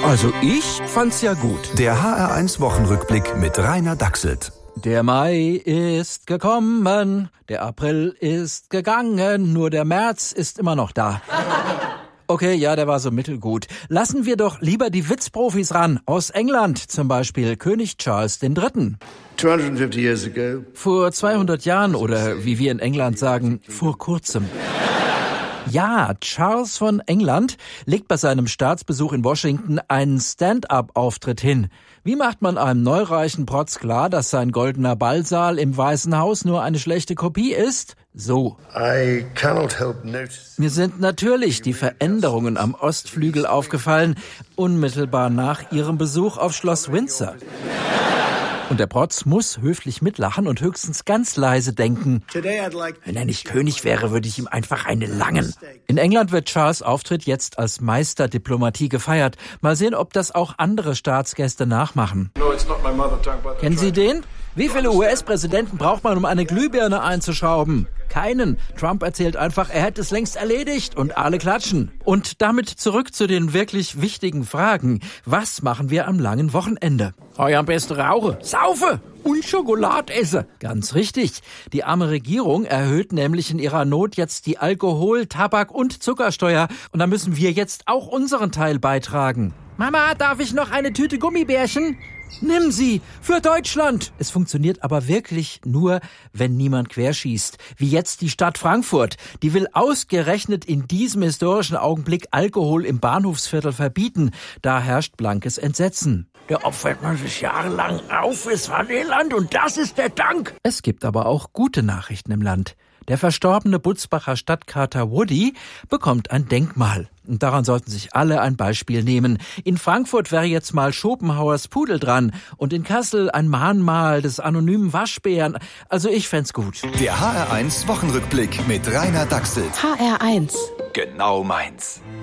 Also ich fand's ja gut. Der HR1-Wochenrückblick mit Rainer Dachselt. Der Mai ist gekommen, der April ist gegangen, nur der März ist immer noch da. Okay, ja, der war so mittelgut. Lassen wir doch lieber die Witzprofis ran. Aus England zum Beispiel König Charles III. 250 years ago. Vor 200 Jahren oder wie wir in England sagen, vor kurzem. Ja, Charles von England legt bei seinem Staatsbesuch in Washington einen Stand-up-Auftritt hin. Wie macht man einem neureichen Protz klar, dass sein goldener Ballsaal im Weißen Haus nur eine schlechte Kopie ist? So. Mir sind natürlich die Veränderungen am Ostflügel aufgefallen, unmittelbar nach ihrem Besuch auf Schloss Windsor. Und der Protz muss höflich mitlachen und höchstens ganz leise denken. Wenn er nicht König wäre, würde ich ihm einfach eine langen. In England wird Charles' Auftritt jetzt als Meisterdiplomatie gefeiert. Mal sehen, ob das auch andere Staatsgäste nachmachen. Kennen Sie den? Wie viele US-Präsidenten braucht man, um eine Glühbirne einzuschrauben? Keinen. Trump erzählt einfach, er hätte es längst erledigt und alle klatschen. Und damit zurück zu den wirklich wichtigen Fragen. Was machen wir am langen Wochenende? Am besten rauche, saufe und Schokolade esse. Ganz richtig. Die arme Regierung erhöht nämlich in ihrer Not jetzt die Alkohol-, Tabak- und Zuckersteuer. Und da müssen wir jetzt auch unseren Teil beitragen. Mama, darf ich noch eine Tüte Gummibärchen? Nimm sie! Für Deutschland! Es funktioniert aber wirklich nur, wenn niemand querschießt. Wie jetzt die Stadt Frankfurt. Die will ausgerechnet in diesem historischen Augenblick Alkohol im Bahnhofsviertel verbieten. Da herrscht blankes Entsetzen. Da opfert man sich jahrelang auf fürs Vaterland und das ist der Dank. Es gibt aber auch gute Nachrichten im Land. Der verstorbene Butzbacher Stadtkater Woody bekommt ein Denkmal. Und daran sollten sich alle ein Beispiel nehmen. In Frankfurt wäre jetzt mal Schopenhauers Pudel dran und in Kassel ein Mahnmal des anonymen Waschbären. Also ich fänd's gut. Der HR1 Wochenrückblick mit Rainer Dachselt. HR1. Genau meins.